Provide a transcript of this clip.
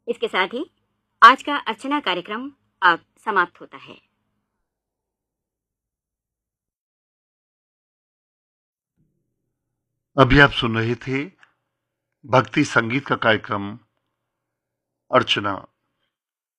इसके साथ ही आज का अर्चना कार्यक्रम अब समाप्त होता है। अभी आप सुन रहे थे भक्ति संगीत का कार्यक्रम अर्चना।